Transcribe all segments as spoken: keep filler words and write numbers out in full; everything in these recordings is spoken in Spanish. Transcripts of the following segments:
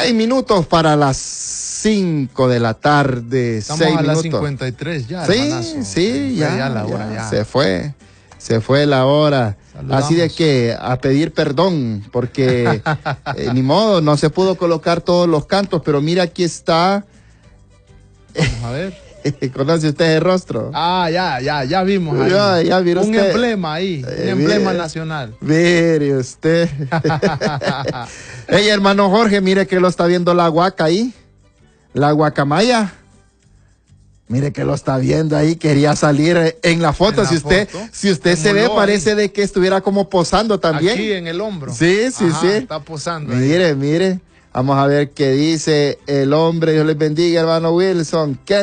Seis minutos para las cinco de la tarde. Estamos seis a las minutos. cincuenta y tres ya, Sí, hermanazo. sí, ya, ya la hora, ya, ya. Se fue, se fue la hora. Saludamos. Así de que a pedir perdón, porque eh, ni modo, no se pudo colocar todos los cantos, pero mira, aquí está. Vamos a ver. ¿Conoce usted el rostro? Ah, ya, ya, ya vimos ahí. Ya, ya vio un usted. emblema ahí, Eh, un emblema mire, nacional. Mire usted. Hey, hermano Jorge, mire que lo está viendo la guaca ahí. La guacamaya. Mire que lo está viendo ahí. Quería salir en la foto. En la si usted, foto. si usted se ve, Emuló parece ahí. de que estuviera como posando también. Aquí en el hombro. Sí, sí, Ajá, sí. Está posando. ahí. Mire, mire. Vamos a ver qué dice el hombre. Dios les bendiga, hermano Wilson. Qué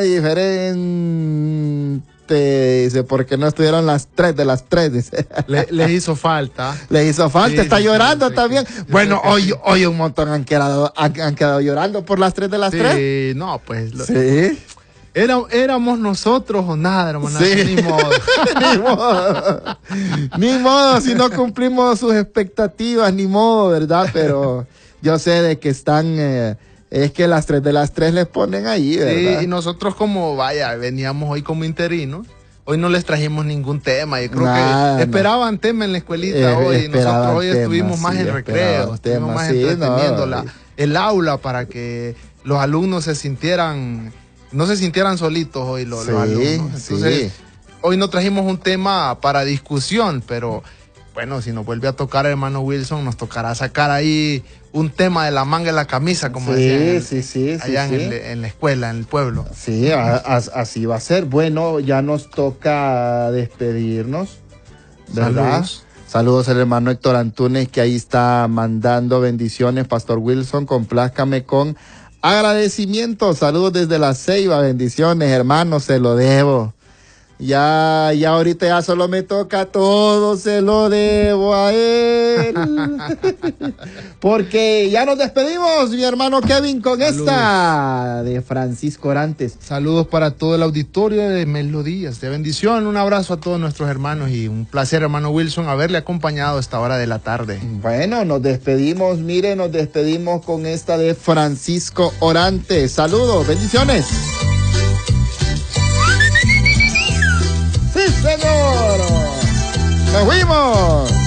diferente. Dice, porque no estuvieron las tres de las tres. Dice. Le, les hizo falta. Le hizo falta, Sí, está sí, llorando sí, también. sí, sí, Bueno, sí, hoy, sí. hoy un montón han quedado, han, han quedado llorando por las tres de las tres. Sí, no, pues. lo- Sí. Era, éramos nosotros o nada, hermano. Sí. Ni modo. Ni modo. Ni modo, si no cumplimos sus expectativas, ni modo, ¿verdad? Pero yo sé de que están, eh, es que las tres de las tres les ponen ahí, ¿verdad? Sí, y nosotros como, vaya, veníamos hoy como interinos. Hoy no les trajimos ningún tema. Yo creo Nada, que no. esperaban tema en la escuelita Eh, hoy. esperaban Nosotros hoy tema, estuvimos más sí, en recreo, esperaban estuvimos tema, más sí, entreteniendo no. la- el aula para que los alumnos se sintieran, no se sintieran solitos hoy los, los Sí, alumnos. Entonces, sí. hoy no trajimos un tema para discusión, pero bueno, si nos vuelve a tocar hermano Wilson, nos tocará sacar ahí un tema de la manga de la camisa, como Sí, decían sí, sí, sí, allá sí. En, el- en la escuela, en el pueblo. Sí, a- a- así va a ser. Bueno, ya nos toca despedirnos, ¿verdad? Saludos. Saludos al hermano Héctor Antunes, que ahí está mandando bendiciones. Pastor Wilson, complázcame con agradecimiento. Saludos desde La Ceiba, bendiciones, hermano, se lo debo. Ya, ya ahorita ya solo me toca todo, se lo debo a él. Porque ya nos despedimos, mi hermano Kevin, con Saludos. esta de Francisco Orantes. Saludos para todo el auditorio de Melodías de bendición. Un abrazo a todos nuestros hermanos y un placer, hermano Wilson, haberle acompañado a esta hora de la tarde. Bueno, nos despedimos, mire, nos despedimos con esta de Francisco Orantes. Saludos, bendiciones. ¡Sí, señor! ¡Nos fuimos!